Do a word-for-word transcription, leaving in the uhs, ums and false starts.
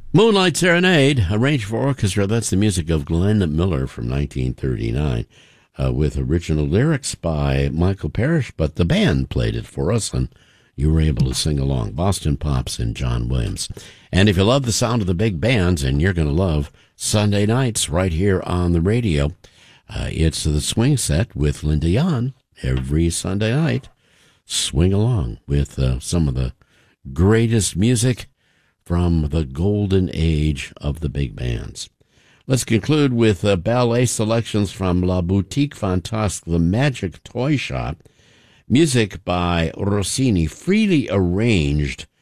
Moonlight Serenade, arranged for orchestra. That's the music of Glenn Miller from nineteen thirty-nine, uh, with original lyrics by Michael Parrish, but the band played it for us, and you were able to sing along. Boston Pops and John Williams. And if you love the sound of the big bands, and you're going to love Sunday nights right here on the radio, uh, it's the Swing Set with Linda Yon every Sunday night. Swing along with uh, some of the greatest music from the golden age of the big bands. Let's conclude with uh, ballet selections from La Boutique Fantasque, the Magic Toy Shop. Music by Rossini, freely arranged